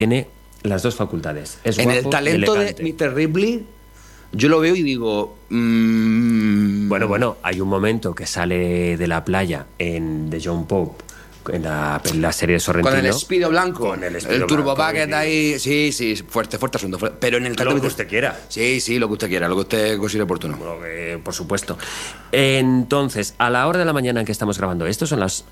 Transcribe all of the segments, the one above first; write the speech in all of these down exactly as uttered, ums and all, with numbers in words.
tiene las dos facultades. Es en guapo el talento y elegante. de mister Ripley, yo lo veo y digo... Mmm... Bueno, bueno, hay un momento que sale de la playa en The John Pope, en la, en la serie de Sorrentino. Con el Speedo blanco. Con el, el Turbo Bucket ahí. Sí, sí, fuerte, fuerte asunto. Pero en el Lo que usted quiera. Sí, sí, lo que usted quiera, lo que usted considere oportuno. Bueno, eh, por supuesto. Entonces, a la hora de la mañana en que estamos grabando esto, son las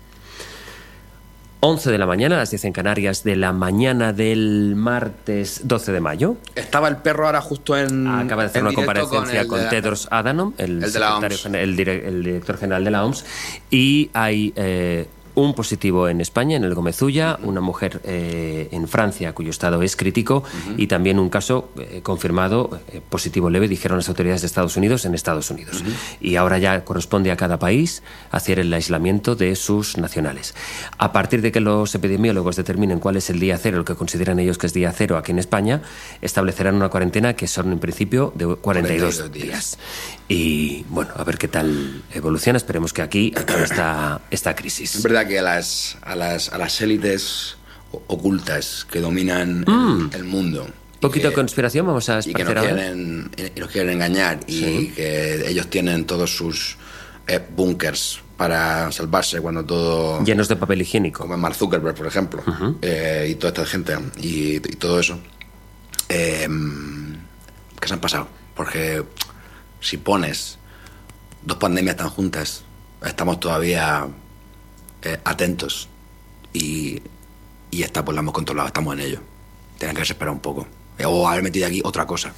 once de la mañana, las diez en Canarias, de la mañana del martes doce de mayo. Estaba el perro ahora justo en... Acaba de hacer una comparecencia con, con Tedros Adhanom, el, el, de la O M S. el, dire, el director general de la O M S, y hay... Eh, un positivo en España, en el Gomezulla, uh-huh. una mujer eh, en Francia cuyo estado es crítico uh-huh. y también un caso eh, confirmado eh, positivo leve, dijeron las autoridades de Estados Unidos en Estados Unidos. Uh-huh. Y ahora ya corresponde a cada país hacer el aislamiento de sus nacionales. A partir de que los epidemiólogos determinen cuál es el día cero, el que consideran ellos que es día cero aquí en España, establecerán una cuarentena que son en principio de cuarenta y dos días. Y bueno, a ver qué tal evoluciona. Esperemos que aquí acabe esta, esta crisis. Es verdad que a las, a las, a las élites ocultas que dominan mm. el, el mundo. Un poquito de conspiración vamos a y que nos quieren, y nos quieren engañar y sí. que ellos tienen todos sus eh, búnkers para salvarse cuando todo... Llenos de papel higiénico. Como Mark Zuckerberg, por ejemplo, uh-huh. eh, y toda esta gente y, y todo eso. Eh, ¿Qué se han pasado? Porque si pones dos pandemias tan juntas, estamos todavía eh, atentos y, y esta pues la hemos controlado, estamos en ello. Tienen que esperar un poco. O haber metido aquí otra cosa.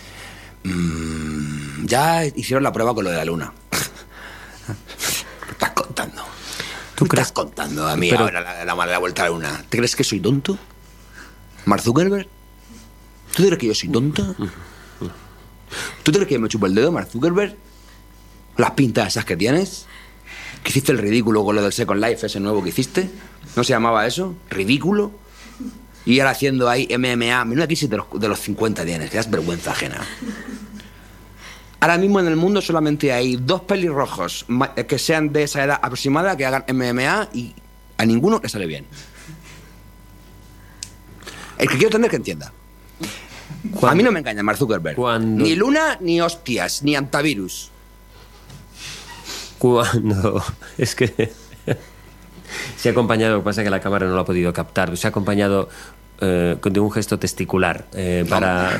Mm, ya hicieron la prueba con lo de la luna. ¿Qué estás contando? ¿Tú ¿Qué crees? Estás contando a mí Pero... ahora la, la, la vuelta a la luna? ¿Te crees que soy tonto? ¿Mark Zuckerberg? ¿Tú crees que yo soy tonto? ¿Tú crees que me chupo el dedo, Mark Zuckerberg? ¿Las pintas esas que tienes? ¿Que hiciste el ridículo con lo del Second Life ese nuevo que hiciste? ¿No se llamaba eso? ¿Ridículo? Y ahora haciendo ahí M M A. Menuda crisis de los, de los cincuenta tienes, que das vergüenza ajena. Ahora mismo en el mundo solamente hay dos pelirrojos que sean de esa edad aproximada que hagan M M A y a ninguno le sale bien. El que quiero tener que entienda. ¿Cuándo? A mí no me engaña Mark Zuckerberg. ¿Cuándo? Ni luna, ni hostias, ni antivirus. Cuando... Es que... Se ha acompañado, lo que pasa es que la cámara no lo ha podido captar, se ha acompañado eh, de un gesto testicular eh, para...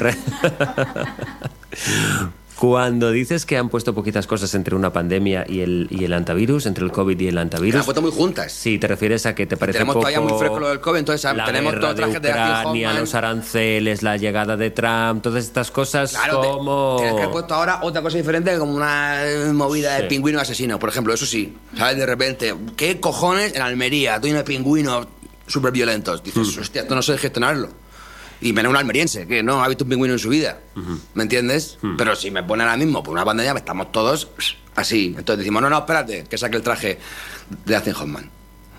Cuando dices que han puesto poquitas cosas entre una pandemia y el, y el antivirus, entre el COVID y el antivirus... Se han puesto muy juntas. Sí, te refieres a que te parece tenemos poco... Tenemos todavía muy fresco lo del COVID, entonces la tenemos todo trajes de Ucrania, los aranceles, la llegada de Trump, todas estas cosas claro, como... Tienes que haber puesto ahora otra cosa diferente, como una movida sí. de pingüino asesino, por ejemplo, eso sí. ¿Sabes? De repente, ¿qué cojones en Almería? Tú y unos pingüinos súper violentos. Dices, mm. hostia, esto no sé gestionarlo. Y menos un almeriense, que no ha visto un pingüino en su vida. Uh-huh. ¿Me entiendes? Uh-huh. Pero si me pone ahora mismo por una pandemia, estamos todos así. Entonces decimos, no, no, espérate, que saque el traje de Dustin Hoffman.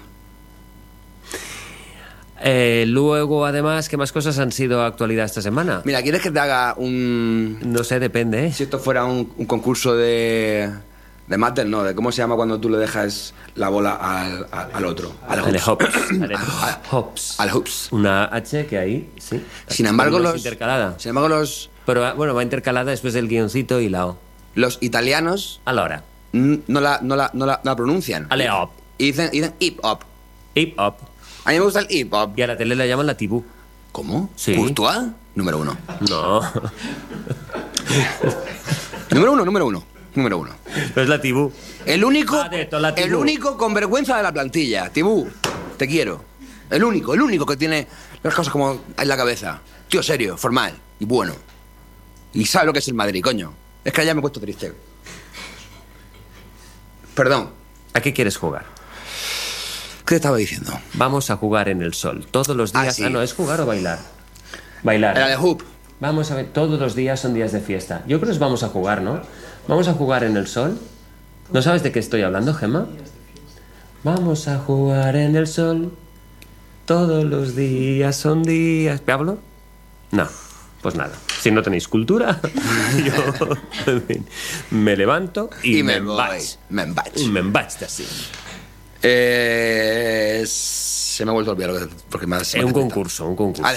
Eh, luego, además, ¿qué más cosas han sido actualidad esta semana? Mira, ¿quieres que te haga un...? No sé, depende, ¿eh? Si esto fuera un, un concurso de... De Matter, no, de cómo se llama cuando tú le dejas la bola al, al, al otro. Al hoops. Al hoops. Al hoops. Una H que ahí, sí. Sin embargo, los... intercalada. Sin embargo, los... Pero, bueno, va intercalada después del guioncito y la O. Los italianos... A la hora. No la, no la, no la, no la pronuncian. Ale hop. Y dicen, dicen hip hop. Hip hop. A mí me gusta el hip hop. Y a la tele la llaman la tibú. ¿Cómo? Sí. ¿Courtois? Número uno. No. número uno, número uno. Número uno. No es la Tibú. El único, Adeto, la Tibú. El único con vergüenza de la plantilla. Tibú, te quiero. El único, el único que tiene las cosas como en la cabeza. Tío serio, formal y bueno. Y sabe lo que es el Madrid, coño. Es que ya me he puesto triste. Perdón. ¿A qué quieres jugar? ¿Qué te estaba diciendo? Vamos a jugar en el sol. Todos los días... Ah, sí. ah no, ¿es jugar o bailar? Bailar. Era de hoop. Vamos a ver, todos los días son días de fiesta. Yo creo que vamos a jugar, ¿no? Vamos a jugar en el sol. ¿No sabes de qué estoy hablando, Gemma? Vamos a jugar en el sol. Todos los días son días. ¿Pablo? No, pues nada. Si no tenéis cultura, yo en fin, me levanto y, y me me voy. vaig. Me vaig. Me vaig d'ací. Eh, se me ha vuelto a olvidar lo que, porque me has... Es un concurso, un concurso.